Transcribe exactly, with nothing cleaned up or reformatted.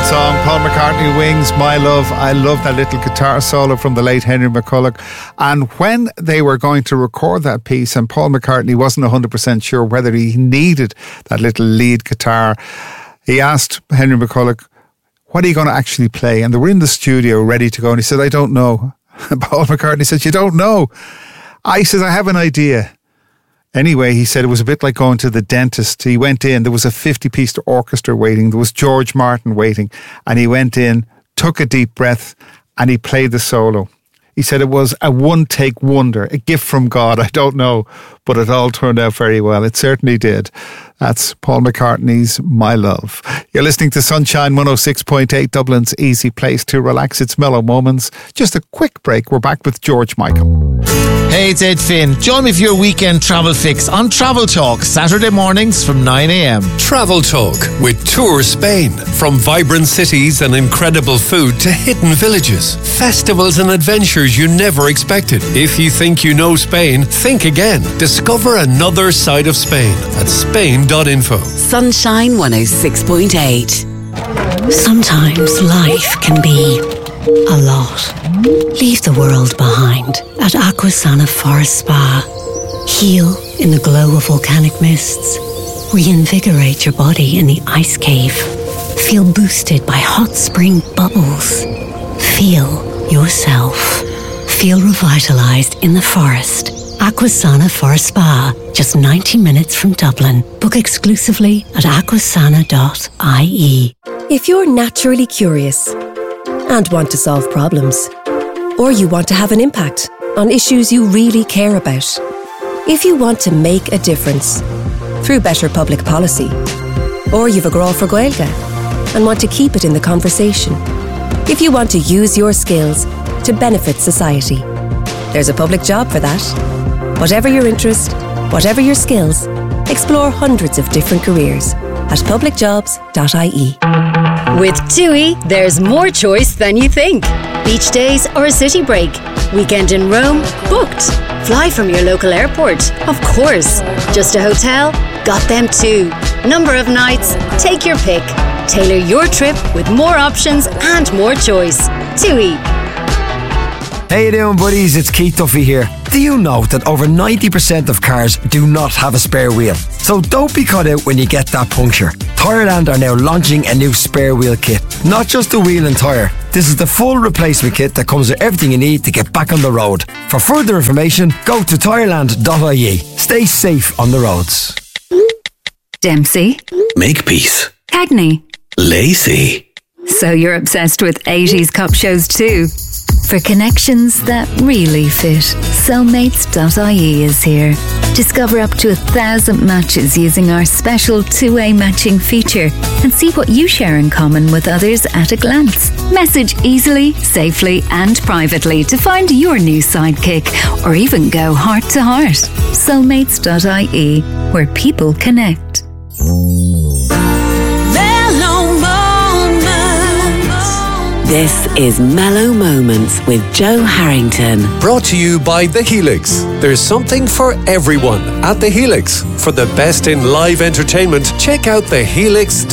song. Paul McCartney, Wings, My Love. I love that little guitar solo from the late Henry McCulloch. And when they were going to record that piece, and Paul McCartney wasn't one hundred percent sure whether he needed that little lead guitar, he asked Henry McCulloch, what are you going to actually play? And they were in the studio ready to go. And he said, I don't know. And Paul McCartney said, you don't know? I said, I have an idea. Anyway, he said it was a bit like going to the dentist. He went in, there was a fifty-piece orchestra waiting, there was George Martin waiting, and he went in, took a deep breath, and he played the solo. He said it was a one-take wonder, a gift from God, I don't know, but it all turned out very well. It certainly did. That's Paul McCartney's My Love. You're listening to Sunshine one oh six point eight, Dublin's easy place to relax. It's Mellow Moments. Just a quick break. We're back with George Michael. Hey, it's Ed Finn. Join me for your weekend travel fix on Travel Talk, Saturday mornings from nine a.m. Travel Talk with Tour Spain. From vibrant cities and incredible food to hidden villages, festivals and adventures you never expected. If you think you know Spain, think again. Discover another side of Spain at spain dot info. Sunshine one oh six point eight. Sometimes life can be a lot. Leave the world behind at Aquasana Forest Spa. Heal in the glow of volcanic mists. Reinvigorate your body in the ice cave. Feel boosted by hot spring bubbles. Feel yourself. Feel revitalized in the forest. Aquasana Forest Spa, just ninety minutes from Dublin. Book exclusively at aquasana dot I E. If you're naturally curious and want to solve problems, or you want to have an impact on issues you really care about, if you want to make a difference through better public policy, or you've a grow for Gaeilge and want to keep it in the conversation, if you want to use your skills to benefit society, there's a public job for that. Whatever your interest, whatever your skills, explore hundreds of different careers at public jobs dot I E. With TUI, there's more choice than you think. Beach days or a city break. Weekend in Rome? Booked. Fly from your local airport? Of course. Just a hotel? Got them too. Number of nights? Take your pick. Tailor your trip with more options and more choice. TUI. How you doing, buddies? It's Keith Duffy here. Do you know that over ninety percent of cars do not have a spare wheel? So don't be caught out when you get that puncture. Tireland are now launching a new spare wheel kit. Not just the wheel and tyre. This is the full replacement kit that comes with everything you need to get back on the road. For further information, go to tireland dot I E. Stay safe on the roads. Dempsey. Makepeace. Cagney. Lacey. So you're obsessed with eighties cop shows too? For connections that really fit, soulmates dot I E is here. Discover up to a thousand matches using our special two-way matching feature and see what you share in common with others at a glance. Message easily, safely and privately to find your new sidekick or even go heart to heart. soulmates dot I E, where people connect. This is Mellow Moments with Joe Harrington. Brought to you by The Helix. There's something for everyone at The Helix. For the best in live entertainment, check out the helix